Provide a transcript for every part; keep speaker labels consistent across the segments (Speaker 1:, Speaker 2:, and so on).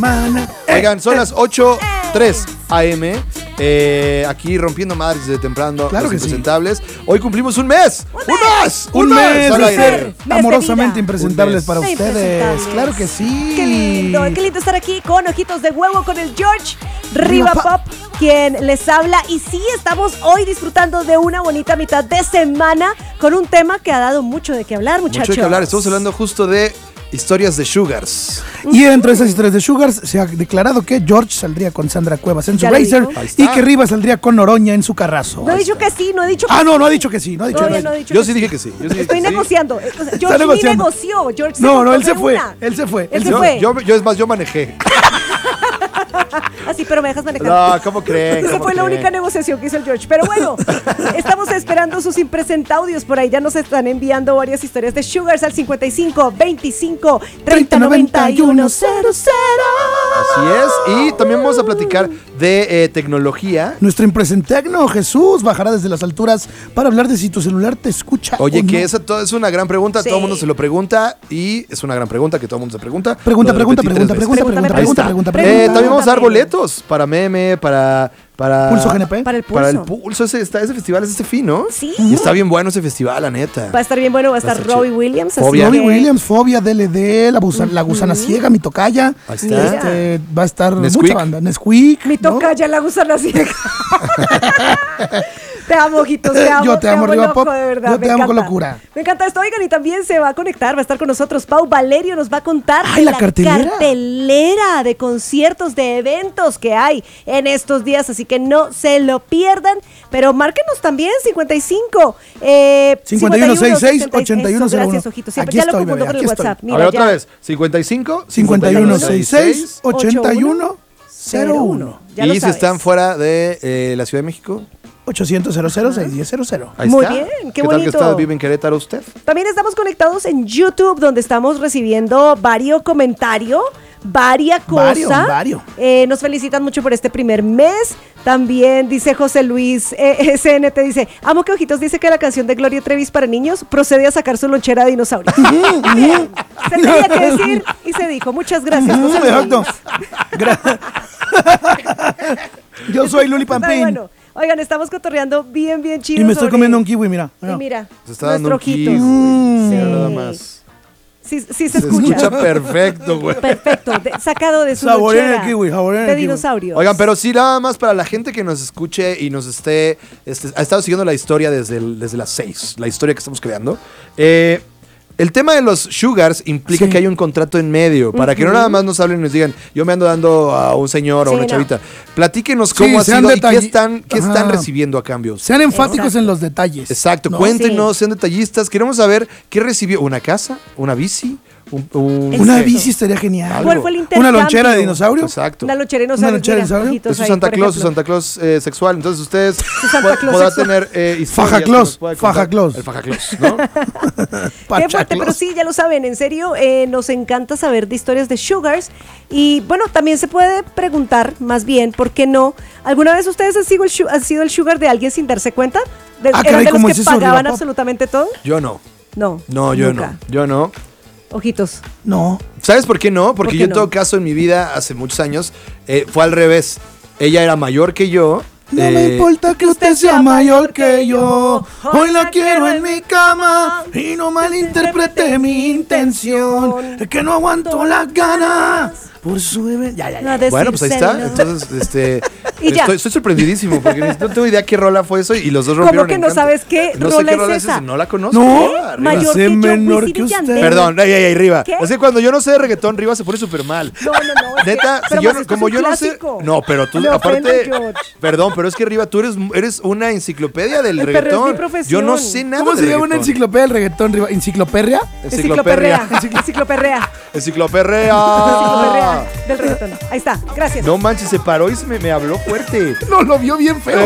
Speaker 1: Oigan, son las 8:03 AM. Aquí rompiendo madres desde temprano.
Speaker 2: Claro
Speaker 1: los
Speaker 2: que sí.
Speaker 1: impresentables. Hoy cumplimos un mes.
Speaker 2: Un mes
Speaker 1: al
Speaker 2: de
Speaker 1: aire.
Speaker 2: ser amorosamente impresentables
Speaker 1: mes.
Speaker 2: para
Speaker 3: De
Speaker 2: ustedes.
Speaker 3: impresentables.
Speaker 2: Claro que sí.
Speaker 3: Qué lindo estar aquí con Ojitos de Huevo, con el George Riva Pop, quien les habla. Y sí, estamos hoy disfrutando de una bonita mitad de semana con un tema que ha dado mucho de qué hablar, muchachos.
Speaker 1: Mucho de qué hablar. Estamos hablando justo de historias de Sugars.
Speaker 2: Y dentro de esas historias de Sugars se ha declarado que George saldría con Sandra Cuevas en su
Speaker 3: Ya lo
Speaker 2: Racer
Speaker 3: dijo.
Speaker 1: Ahí está.
Speaker 2: y que Riva saldría con Noroña en su Carrazo.
Speaker 3: No he dicho que sí, no he dicho que
Speaker 2: No ha dicho que sí. No ha dicho
Speaker 3: Todavía
Speaker 2: que
Speaker 3: no he
Speaker 2: sí.
Speaker 3: dicho
Speaker 1: Yo
Speaker 3: que
Speaker 1: sí dije que sí. Yo sí dije
Speaker 3: Estoy
Speaker 1: que sí.
Speaker 3: negociando. George ni
Speaker 2: negociando.
Speaker 3: negoció. George
Speaker 2: No,
Speaker 3: montó
Speaker 2: él se
Speaker 3: de
Speaker 2: fue.
Speaker 3: una.
Speaker 2: Él se fue.
Speaker 3: Él se
Speaker 1: Yo,
Speaker 3: fue.
Speaker 1: yo, es más, yo manejé.
Speaker 3: Así, pero me dejas manejar.
Speaker 1: No, ¿cómo creen?
Speaker 3: Esa
Speaker 1: ¿Cómo
Speaker 3: fue la
Speaker 1: creen?
Speaker 3: única negociación que hizo el George. Pero bueno, estamos esperando sus impresentaudios. Por ahí ya nos están enviando varias historias de Sugars al 55 25 30 91 00.
Speaker 1: Así es. Y también vamos a platicar de tecnología.
Speaker 2: Nuestro impresentecno, Jesús, bajará desde las alturas para hablar de si tu celular te escucha.
Speaker 1: Oye,
Speaker 2: o
Speaker 1: que
Speaker 2: no.
Speaker 1: esa es una gran pregunta,
Speaker 3: Sí.
Speaker 1: todo el mundo se lo pregunta y es una gran pregunta que todo el mundo se pregunta.
Speaker 2: Pregunta,
Speaker 1: Lo
Speaker 2: pregunta,
Speaker 1: repetí
Speaker 2: pregunta,
Speaker 1: tres
Speaker 2: pregunta,
Speaker 1: veces.
Speaker 2: pregunta,
Speaker 3: Ahí
Speaker 2: pregunta,
Speaker 3: está.
Speaker 2: pregunta,
Speaker 1: También vamos a dar
Speaker 3: Pregúntame.
Speaker 1: boletos para meme, para
Speaker 2: Pulso GNP.
Speaker 3: Para el pulso.
Speaker 1: Para el pulso, ese festival es este fin, ¿no?
Speaker 3: Sí.
Speaker 1: Y está bien bueno ese festival, la neta.
Speaker 3: Va a estar bien bueno, va a estar
Speaker 1: estar
Speaker 3: Robbie
Speaker 1: chido.
Speaker 3: Williams. así
Speaker 1: Fobia.
Speaker 2: Robbie
Speaker 3: que-
Speaker 2: Williams, Fobia, DLD, la gusana ciega, mi tocaya.
Speaker 1: Ahí está.
Speaker 2: Va a estar
Speaker 1: Nesquik.
Speaker 2: mucha banda. Nesquik.
Speaker 3: Mi
Speaker 2: ¿no?
Speaker 3: toca ya la gusana ciega. Te amo, ojitos, te amo.
Speaker 2: Yo te amo, Riva
Speaker 3: loco,
Speaker 2: Pop.
Speaker 3: de verdad.
Speaker 2: Yo te
Speaker 3: me
Speaker 2: amo con
Speaker 3: encanta.
Speaker 2: locura.
Speaker 3: Me encanta esto. Oigan, y también se va a conectar, va a estar con nosotros Pau Valerio, nos va a contar
Speaker 2: Ay,
Speaker 3: de
Speaker 2: la cartelera.
Speaker 3: cartelera de conciertos, de eventos que hay en estos días, así que no se lo pierdan. Pero márquenos también, 55.
Speaker 2: 5166 8101.
Speaker 3: Gracias, ojitos. Siempre
Speaker 2: Aquí
Speaker 3: ya lo
Speaker 2: estoy,
Speaker 3: confundo
Speaker 2: bebé,
Speaker 3: con el
Speaker 2: aquí estoy.
Speaker 3: WhatsApp.
Speaker 1: A ver, otra
Speaker 3: ya.
Speaker 1: vez. 55
Speaker 2: 5166 8101.
Speaker 3: Ya lo
Speaker 1: Y si
Speaker 3: sabes.
Speaker 1: están fuera de la Ciudad de México,
Speaker 2: 800 610
Speaker 1: ahí
Speaker 3: Muy
Speaker 1: está.
Speaker 3: bien, qué
Speaker 1: tal que
Speaker 3: bonito.
Speaker 1: vive en Querétaro usted?
Speaker 3: También estamos conectados en YouTube, donde estamos recibiendo varios comentarios, varias cosas.
Speaker 2: Vario.
Speaker 3: Nos felicitan mucho por este primer mes. También dice José Luis SNT, dice, amo que Ojitos dice que la canción de Gloria Trevi para niños procede a sacar su lonchera de dinosaurio. Bien, se tenía que decir y se dijo. Muchas gracias, José Luis.
Speaker 2: Exacto. Yo soy Luli
Speaker 3: Está
Speaker 2: Pampín.
Speaker 3: bueno. Oigan, estamos cotorreando bien chido.
Speaker 2: Y me estoy comiendo un kiwi, mira.
Speaker 3: Y mira,
Speaker 1: Se está dando un
Speaker 3: nuestro
Speaker 1: kiwi,
Speaker 3: ojitos.
Speaker 1: mira nada más.
Speaker 3: Sí, se
Speaker 1: Se
Speaker 3: escucha.
Speaker 1: escucha perfecto, güey.
Speaker 3: Perfecto, sacado de su
Speaker 2: Saborean
Speaker 3: lonchera
Speaker 2: el kiwi, saborean
Speaker 3: de
Speaker 2: el kiwi.
Speaker 3: dinosaurios.
Speaker 1: Oigan, pero sí, nada más para la gente que nos escuche y nos ha estado siguiendo la historia desde las 6, la historia que estamos creando. El tema de los Sugars implica
Speaker 2: Sí.
Speaker 1: que hay un contrato en medio, para que no nada más nos hablen y nos digan, yo me ando dando a un señor o
Speaker 3: Sí,
Speaker 1: una
Speaker 3: no.
Speaker 1: chavita. Platíquenos
Speaker 2: Sí,
Speaker 1: cómo ha
Speaker 2: sean
Speaker 1: sido y qué
Speaker 2: detalli-
Speaker 1: están
Speaker 2: Ajá.
Speaker 1: recibiendo a cambio.
Speaker 2: Sean enfáticos
Speaker 3: Exacto.
Speaker 2: en los detalles.
Speaker 1: Exacto,
Speaker 2: ¿no?
Speaker 1: cuéntenos, sean detallistas. Queremos saber qué recibió. ¿Una casa? ¿Una bici?
Speaker 2: Una
Speaker 1: ¿qué?
Speaker 2: bici estaría genial.
Speaker 1: Algo.
Speaker 3: ¿Cuál fue el intercambio?
Speaker 2: Una lonchera de dinosaurio.
Speaker 1: Exacto.
Speaker 3: Una lonchera de
Speaker 2: Una
Speaker 3: dinosaurios.
Speaker 2: lonchera de
Speaker 3: mira,
Speaker 2: dinosaurio.
Speaker 3: ojitos
Speaker 1: Es su
Speaker 3: ahí,
Speaker 1: Santa
Speaker 3: por
Speaker 1: Claus, su
Speaker 3: ejemplo.
Speaker 1: Santa Claus sexual. Entonces ustedes
Speaker 3: Santa Claus
Speaker 1: podrán
Speaker 3: sexual.
Speaker 1: tener historias
Speaker 2: Faja
Speaker 1: que
Speaker 2: Claus,
Speaker 1: nos pueda contar.
Speaker 2: Faja Claus.
Speaker 1: El Faja Claus, ¿no?
Speaker 3: Qué
Speaker 2: Pacha
Speaker 3: fuerte, pero
Speaker 2: Claus.
Speaker 3: sí, ya lo saben, en serio, nos encanta saber de historias de Sugars. Y bueno, también se puede preguntar, más bien, ¿por qué no? ¿Alguna vez ustedes han sido el Sugar de alguien sin darse cuenta? ¿Eran
Speaker 2: caray,
Speaker 3: de
Speaker 2: ¿cómo
Speaker 3: los
Speaker 2: es
Speaker 3: que
Speaker 2: eso,
Speaker 3: pagaban
Speaker 2: Riva Pop?
Speaker 3: absolutamente todo?
Speaker 1: Yo no.
Speaker 3: No.
Speaker 1: No, yo
Speaker 3: nunca.
Speaker 1: no. Yo no.
Speaker 3: Ojitos.
Speaker 2: No.
Speaker 1: ¿Sabes por qué no? Porque
Speaker 3: ¿Por qué
Speaker 1: yo en
Speaker 3: no?
Speaker 1: todo caso en mi vida, hace muchos años, fue al revés. Ella era mayor que yo.
Speaker 2: No me importa que usted sea mayor que yo. Hoy la quiero en mi cama. Y no malinterprete mi intención. Es que no aguanto las ganas. Por su bebé. Ya.
Speaker 3: No, decírselo.
Speaker 1: Bueno, pues ahí está. Entonces,
Speaker 3: Y ya.
Speaker 1: estoy sorprendidísimo porque no tengo idea qué rola fue eso y los dos
Speaker 3: ¿Cómo
Speaker 1: rompieron
Speaker 3: que
Speaker 1: en
Speaker 3: no
Speaker 1: canto.
Speaker 3: sabes qué
Speaker 1: No sé
Speaker 3: rola
Speaker 1: qué
Speaker 3: es
Speaker 1: rola es
Speaker 3: esa?
Speaker 1: esa, no la conozco.
Speaker 2: No.
Speaker 1: Arriba.
Speaker 3: Mayor
Speaker 2: Sé
Speaker 3: que yo,
Speaker 2: menor
Speaker 3: Wisin
Speaker 2: que
Speaker 3: y
Speaker 2: usted.
Speaker 3: Yandel.
Speaker 1: Perdón, ahí, Riva.
Speaker 3: ¿Qué?
Speaker 1: Es que cuando yo no sé de reggaetón, Riva se pone súper mal.
Speaker 3: No. es que-
Speaker 1: Neta,
Speaker 3: pero
Speaker 1: si yo
Speaker 3: más
Speaker 1: no-
Speaker 3: esto
Speaker 1: como
Speaker 3: es un
Speaker 1: yo no sé.
Speaker 3: clásico.
Speaker 1: No, pero tú,
Speaker 3: Me
Speaker 1: aparte.
Speaker 3: ofende, George.
Speaker 1: Perdón, pero es que Riva, tú eres una enciclopedia del
Speaker 3: Pero es mi
Speaker 1: reggaetón.
Speaker 3: profesión.
Speaker 1: Yo no sé nada.
Speaker 2: ¿Cómo se
Speaker 1: de
Speaker 2: llama una
Speaker 1: reggaetón.
Speaker 2: enciclopedia del reggaetón? Riva? ¿Enciclopedia?
Speaker 3: Encicloperrea. Encicloperrea.
Speaker 1: Enciclopedia.
Speaker 3: Del reggaetón. Ahí está. Gracias.
Speaker 1: No manches, se paró y me habló fuerte.
Speaker 2: No, lo vio bien feo.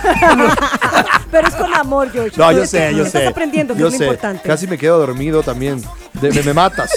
Speaker 3: Pero es con amor, George.
Speaker 1: No, yo
Speaker 3: Es
Speaker 1: sé,
Speaker 3: que
Speaker 1: yo
Speaker 3: estás
Speaker 1: sé.
Speaker 3: aprendiendo, que
Speaker 1: Yo
Speaker 3: es lo
Speaker 1: sé.
Speaker 3: importante.
Speaker 1: Casi me quedo dormido también. Me matas.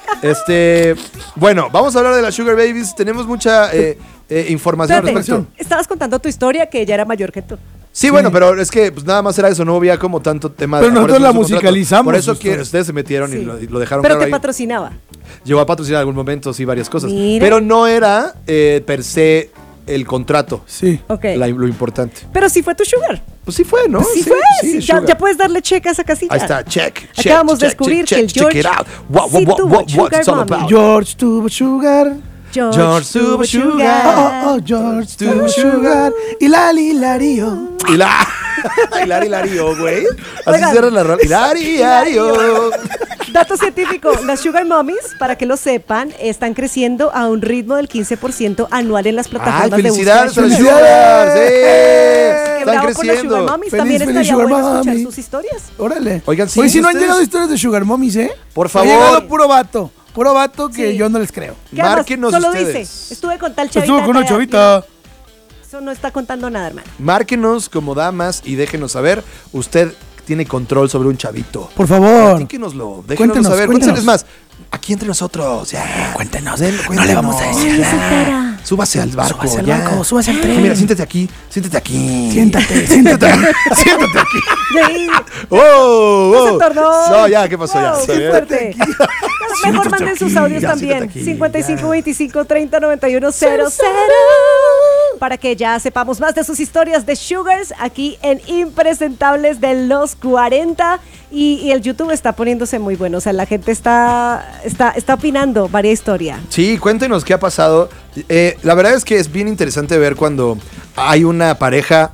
Speaker 1: Bueno, vamos a hablar de las Sugar Babies. Tenemos mucha información al
Speaker 3: Espérate,
Speaker 1: respecto.
Speaker 3: estabas contando tu historia que ella era mayor que tú.
Speaker 1: Sí, bueno, pero es que pues, nada más era eso, no había como tanto tema.
Speaker 2: Pero
Speaker 1: por
Speaker 2: nosotros
Speaker 1: eso
Speaker 2: la
Speaker 1: hizo contrato.
Speaker 2: musicalizamos,
Speaker 1: Por eso
Speaker 2: ustedes.
Speaker 1: ustedes se metieron
Speaker 3: Sí.
Speaker 1: y lo dejaron
Speaker 3: Pero
Speaker 1: claro
Speaker 3: te
Speaker 1: ahí.
Speaker 3: patrocinaba.
Speaker 1: llegó a patrocinar en algún momento, sí, varias cosas.
Speaker 3: Mira.
Speaker 1: Pero no era per se el contrato
Speaker 2: Sí.
Speaker 3: Ok.
Speaker 1: lo importante.
Speaker 3: Pero sí fue tu sugar.
Speaker 1: Pues sí fue, ¿no?
Speaker 3: Sí fue. Sí, ya,
Speaker 1: sugar.
Speaker 3: ya puedes darle check a esa casita.
Speaker 1: Ahí está, check.
Speaker 3: Acabamos de descubrir que el George
Speaker 1: check it out. What,
Speaker 3: sí tuvo
Speaker 1: what's
Speaker 3: sugar
Speaker 1: it all
Speaker 3: mommy.
Speaker 1: about?
Speaker 2: George tuvo sugar.
Speaker 1: George tuvo sugar.
Speaker 2: Oh, George tuvo sugar. Y Larío.
Speaker 1: Hilario, güey. Así
Speaker 3: Oigan.
Speaker 1: cierra la rola. Hilario.
Speaker 3: Dato científico, las sugar mommies, para que lo sepan, están creciendo a un ritmo del 15% anual en las
Speaker 1: Ay,
Speaker 3: plataformas de búsqueda.
Speaker 1: felicidades a las
Speaker 3: Sugar.
Speaker 1: sugar. Sí.
Speaker 3: Qué
Speaker 1: Están
Speaker 3: bravo por las sugar
Speaker 1: creciendo.
Speaker 3: mommies.
Speaker 2: Feliz,
Speaker 3: También
Speaker 2: feliz
Speaker 3: estaría
Speaker 2: sugar
Speaker 3: bueno escuchar
Speaker 2: mommy.
Speaker 3: sus historias.
Speaker 2: Órale.
Speaker 1: Oigan, sí,
Speaker 2: Oye, si no han
Speaker 1: ustedes-
Speaker 2: llegado historias de sugar mommies, ¿eh?
Speaker 1: Por
Speaker 2: Ha
Speaker 1: favor.
Speaker 2: llegado puro vato. Puro vato que
Speaker 3: Sí.
Speaker 2: yo no les creo.
Speaker 3: Que además
Speaker 1: Márquenos
Speaker 3: solo
Speaker 1: ustedes.
Speaker 3: dice, estuve con tal chavita.
Speaker 2: Estuvo con una
Speaker 3: tal,
Speaker 2: chavita.
Speaker 3: Eso no está contando nada, hermano.
Speaker 1: Márquenos como damas y déjenos saber. Usted tiene control sobre un chavito.
Speaker 2: Por favor.
Speaker 1: Platíquenoslo, déjenos
Speaker 2: Cuéntenos,
Speaker 1: saber.
Speaker 2: cuéntenos.
Speaker 1: Es más, aquí entre nosotros. Ya.
Speaker 2: Cuéntenos.
Speaker 1: Cuéntenos.
Speaker 2: No le vamos a decir nada.
Speaker 1: Súbase al barco.
Speaker 2: Súbase al
Speaker 1: ya.
Speaker 2: barco, súbase al tren.
Speaker 1: Mira, siéntate aquí. Siéntate aquí.
Speaker 2: Siéntate, siéntate.
Speaker 1: Siéntate aquí.
Speaker 3: Y ahí,
Speaker 1: ¡Oh!
Speaker 3: no
Speaker 1: oh.
Speaker 3: se tornó.
Speaker 1: No, ya, ¿qué pasó? Ya.
Speaker 3: Wow,
Speaker 1: Está
Speaker 3: qué
Speaker 1: bien.
Speaker 3: fuerte. Mejor manden sus audios
Speaker 1: Ya,
Speaker 3: también.
Speaker 1: siéntate aquí,
Speaker 3: 55 25 30 91 00. Para que ya sepamos más de sus historias de Sugars aquí en Impresentables de los 40. Y el YouTube está poniéndose muy bueno. O sea, la gente está opinando varias historias.
Speaker 1: Sí, cuéntenos qué ha pasado. La verdad es que es bien interesante ver cuando hay una pareja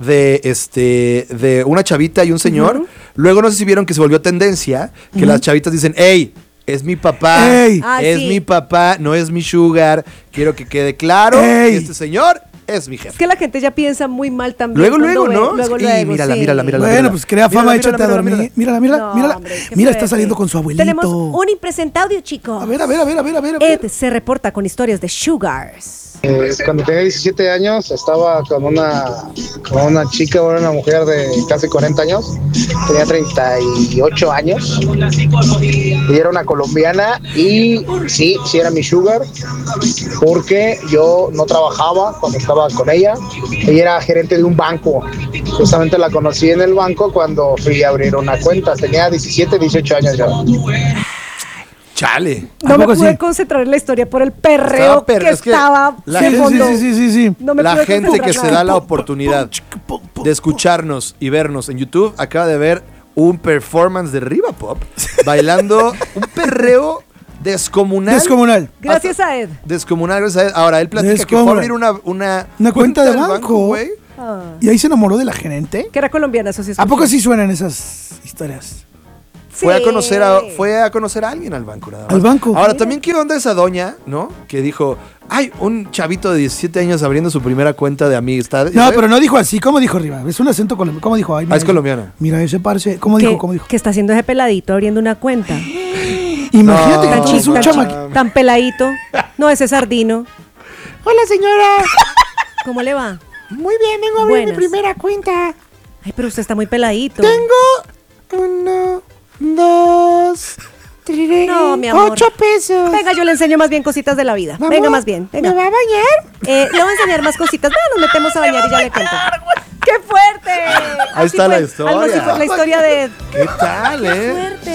Speaker 1: de una chavita y un señor. Luego no sé si vieron que se volvió tendencia, que las chavitas dicen, ¡Ey! Es mi papá,
Speaker 2: Ey.
Speaker 3: Ah,
Speaker 1: es
Speaker 3: sí.
Speaker 1: mi papá, no es mi sugar. Quiero que quede claro
Speaker 2: Ey.
Speaker 1: que este señor es mi
Speaker 3: Es
Speaker 1: jefe.
Speaker 3: que la gente ya piensa muy mal también.
Speaker 1: Luego,
Speaker 3: cuando
Speaker 1: luego, ¿no?
Speaker 3: ve- Luego,
Speaker 1: Sí,
Speaker 3: luego,
Speaker 1: mírala,
Speaker 3: sí.
Speaker 1: mírala.
Speaker 2: Bueno, pues crea fama,
Speaker 1: Mírala,
Speaker 2: échate a
Speaker 1: mírala,
Speaker 2: dormir. Mírala, mírala,
Speaker 3: No,
Speaker 2: mírala.
Speaker 3: hombre, qué
Speaker 2: Mira, está
Speaker 3: fuerte.
Speaker 2: saliendo con su abuelito.
Speaker 3: Tenemos un impresentaudio, chicos.
Speaker 2: A ver.
Speaker 3: Ed se reporta con historias de Sugars.
Speaker 4: Cuando tenía 17 años estaba con una chica, una mujer de casi 40 años, tenía 38 años, ella era una colombiana y sí era mi sugar, porque yo no trabajaba cuando estaba con ella era gerente de un banco, justamente la conocí en el banco cuando fui a abrir una cuenta, tenía 17, 18 años ya.
Speaker 1: Chale.
Speaker 3: No
Speaker 2: ¿A
Speaker 3: me
Speaker 2: poco
Speaker 3: pude
Speaker 2: sí?
Speaker 3: concentrar en la historia por el perreo
Speaker 1: Estaba
Speaker 3: que
Speaker 1: es que
Speaker 3: estaba
Speaker 1: la
Speaker 3: de
Speaker 1: gente-
Speaker 3: fondo.
Speaker 2: Sí.
Speaker 3: No me
Speaker 1: La
Speaker 3: pude
Speaker 1: gente
Speaker 3: concentrar
Speaker 1: que se
Speaker 3: nada.
Speaker 1: da la oportunidad de escucharnos y vernos en YouTube acaba de ver un performance de Riva Pop bailando un perreo descomunal.
Speaker 2: Descomunal.
Speaker 3: Gracias a Ed.
Speaker 1: Descomunal, gracias a él. Ahora, él platica que fue a
Speaker 2: Descomunal.
Speaker 1: abrir una
Speaker 2: cuenta de
Speaker 1: del
Speaker 2: banco.
Speaker 1: güey.
Speaker 3: Ah,
Speaker 2: Y ahí se enamoró de la gerente.
Speaker 3: que era colombiana, eso sí.
Speaker 2: ¿A poco
Speaker 3: escuché.
Speaker 2: sí suenan esas historias?
Speaker 1: Fue a
Speaker 3: Sí.
Speaker 1: conocer a alguien al banco, nada más.
Speaker 2: Al banco.
Speaker 1: Ahora, también qué onda esa doña, ¿no? Que dijo, ay, un chavito de 17 años abriendo su primera cuenta de amistad.
Speaker 2: No, pero no dijo así. ¿Cómo dijo arriba? Es un acento colombiano. ¿Cómo dijo? Ay, mira
Speaker 1: Ah, es
Speaker 2: ese-
Speaker 1: colombiana.
Speaker 2: Mira ese parce. ¿Cómo dijo? ¿Cómo dijo?
Speaker 3: Que está haciendo ese peladito abriendo una cuenta.
Speaker 2: Imagínate
Speaker 1: No.
Speaker 2: que
Speaker 3: Tan
Speaker 2: tú eres un
Speaker 3: chico,
Speaker 2: chamaquito.
Speaker 3: tan peladito. No, ese sardino.
Speaker 2: Hola, señora.
Speaker 3: ¿Cómo le va?
Speaker 2: Muy bien, vengo a abrir
Speaker 3: Buenas.
Speaker 2: mi primera cuenta.
Speaker 3: Ay, pero usted está muy peladito.
Speaker 2: Tengo 1, 2, 3,
Speaker 3: No, mi amor.
Speaker 2: 8 pesos.
Speaker 3: Venga, yo le enseño más bien cositas de la vida.
Speaker 2: Vamos.
Speaker 3: Venga, más bien. Venga.
Speaker 2: ¿Me va a bañar?
Speaker 3: Le voy a enseñar más cositas. Bueno, nos metemos a bañar y ya le cuento. ¡Qué fuerte!
Speaker 1: Ahí está la historia.
Speaker 3: Algo así fue la historia de...
Speaker 1: ¿Qué tal,
Speaker 3: fuerte.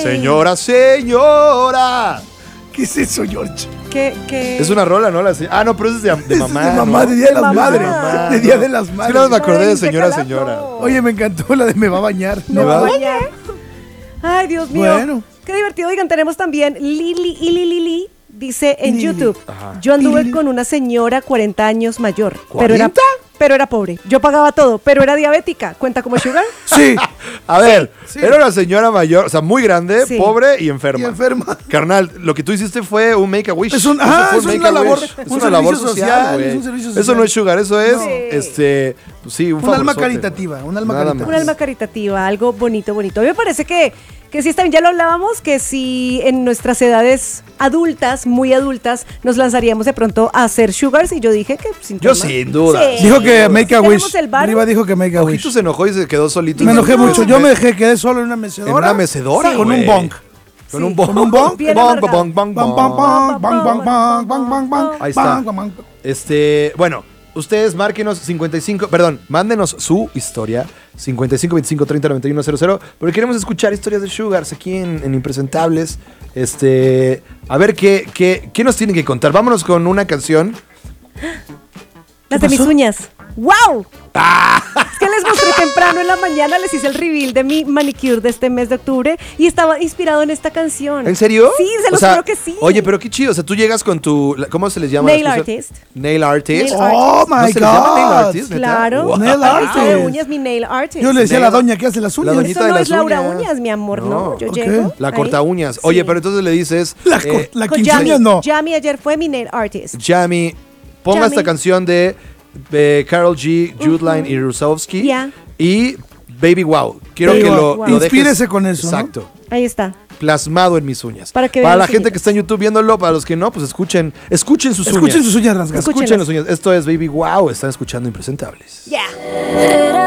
Speaker 1: Señora.
Speaker 2: ¿Qué es eso, George?
Speaker 3: que...
Speaker 1: Es una rola, ¿no? No, pero eso es de mamá.
Speaker 2: de mamá,
Speaker 1: ¿no?
Speaker 2: de Día de las
Speaker 3: mamá.
Speaker 2: Madres.
Speaker 1: Mamá,
Speaker 2: De Día
Speaker 1: no.
Speaker 2: de las
Speaker 1: Es que
Speaker 2: Madres.
Speaker 1: nada más me acordé de
Speaker 3: Ay,
Speaker 1: señora,
Speaker 3: qué
Speaker 1: señora.
Speaker 3: calazo.
Speaker 2: Oye, me encantó la de me va a bañar.
Speaker 3: Me
Speaker 1: ¿Me
Speaker 3: va a
Speaker 1: va?
Speaker 3: bañar. Ay, Dios mío.
Speaker 2: Bueno.
Speaker 3: Qué divertido. Oigan, tenemos también Lili. Dice en
Speaker 2: Lili.
Speaker 3: YouTube,
Speaker 1: Ajá.
Speaker 3: yo anduve
Speaker 2: Lili.
Speaker 3: con una señora 40 años mayor.
Speaker 1: ¿40?
Speaker 3: Pero era pobre. Yo pagaba todo, pero era diabética. ¿Cuenta como sugar?
Speaker 2: Sí.
Speaker 1: A ver,
Speaker 2: Sí.
Speaker 1: era una señora mayor, o sea, muy grande,
Speaker 3: Sí.
Speaker 1: pobre y enferma.
Speaker 2: Y enferma.
Speaker 1: Carnal, lo que tú hiciste fue un make a wish.
Speaker 2: Es un-
Speaker 1: Eso
Speaker 2: ah,
Speaker 1: fue
Speaker 2: es
Speaker 1: make
Speaker 2: una
Speaker 1: a
Speaker 2: labor-
Speaker 1: wish. Es
Speaker 2: un
Speaker 1: una labor
Speaker 2: servicio
Speaker 1: social,
Speaker 2: social,
Speaker 1: güey.
Speaker 2: es un servicio
Speaker 1: Eso
Speaker 2: social.
Speaker 1: no es sugar, eso es,
Speaker 3: No.
Speaker 1: pues sí, un
Speaker 2: Un alma
Speaker 1: favorzote.
Speaker 2: caritativa, un alma
Speaker 1: Nada
Speaker 2: caritativa.
Speaker 1: más.
Speaker 3: Un alma caritativa, algo bonito. A mí me parece que sí está bien, ya lo hablábamos, que si en nuestras edades adultas, muy adultas, nos lanzaríamos de pronto a hacer sugars y yo dije que sin
Speaker 1: Yo
Speaker 3: tema.
Speaker 1: sin duda.
Speaker 3: Sí.
Speaker 2: Dijo que make a
Speaker 3: Tenemos
Speaker 2: wish.
Speaker 3: el varo.
Speaker 2: Arriba dijo que make a wish.
Speaker 1: Ojito se enojó y se quedó solito.
Speaker 2: Me enojé
Speaker 1: en
Speaker 2: mucho.
Speaker 1: ese
Speaker 2: Yo me
Speaker 1: mes.
Speaker 2: dejé, quedé solo en una mecedora.
Speaker 1: En una mecedora,
Speaker 2: Con
Speaker 1: güey.
Speaker 2: un bong.
Speaker 1: Con
Speaker 3: Sí.
Speaker 1: un bong.
Speaker 2: Con un bong.
Speaker 3: Bien
Speaker 1: Bong,
Speaker 3: amargado.
Speaker 1: bong, bong,
Speaker 2: Bang,
Speaker 1: bong.
Speaker 2: bang, bang, bang, bang, bang, bang, bang.
Speaker 1: Ahí está.
Speaker 2: Bang, bang, bang.
Speaker 1: Bueno, ustedes márquenos mándenos su historia 55 25 30 91 00, porque queremos escuchar historias de Sugars aquí en Impresentables. A ver qué nos tienen que contar. Vámonos con una canción.
Speaker 3: Las de mis uñas. ¡Wow! Es que les mostré temprano en la mañana, les hice el reveal de mi manicure de este mes de octubre y estaba inspirado en esta canción.
Speaker 1: ¿En serio?
Speaker 3: Sí, se los juro que sí.
Speaker 1: Oye, pero qué chido. O sea, tú llegas con tu... ¿Cómo se les llama?
Speaker 3: Nail artist.
Speaker 1: Nail artist.
Speaker 2: Oh,
Speaker 1: ¿No
Speaker 2: my
Speaker 1: se les llama nail
Speaker 2: God.
Speaker 1: artist, neta?
Speaker 3: Claro.
Speaker 1: Wow.
Speaker 2: Nail
Speaker 3: Artista de
Speaker 2: artist.
Speaker 3: uñas, mi nail artist.
Speaker 2: Yo le decía a la doña que hace las uñas.
Speaker 1: doñita
Speaker 3: Eso
Speaker 1: de
Speaker 3: no
Speaker 1: las
Speaker 3: es Laura
Speaker 1: uñas.
Speaker 3: Uñas, mi amor, no. Yo
Speaker 2: ok.
Speaker 3: llego.
Speaker 1: La
Speaker 3: ahí.
Speaker 1: corta uñas. Oye,
Speaker 3: Sí.
Speaker 1: pero entonces le dices...
Speaker 2: La
Speaker 3: Con
Speaker 2: quinceañera
Speaker 3: Yami.
Speaker 2: no.
Speaker 3: Yami ayer fue mi nail artist.
Speaker 1: Yami, ponga
Speaker 3: Yami.
Speaker 1: esta canción de Karol G, Judeline y Rusowski.
Speaker 3: Ya.
Speaker 1: Y Baby Wow. Quiero
Speaker 2: Baby
Speaker 1: que
Speaker 2: Wow.
Speaker 1: lo dejes.
Speaker 2: Inspírese con eso, ¿no?
Speaker 1: Exacto.
Speaker 3: Ahí está.
Speaker 1: Plasmado en mis uñas.
Speaker 3: Para que
Speaker 1: Para
Speaker 3: vean
Speaker 1: la
Speaker 3: las
Speaker 1: gente
Speaker 3: uñas.
Speaker 1: que está en YouTube viéndolo, para los que no, pues escuchen sus uñas.
Speaker 2: Escuchen sus uñas rasgadas.
Speaker 1: Escuchen las uñas. Esto es Baby Wow. Están escuchando Impresentables.
Speaker 3: Yeah.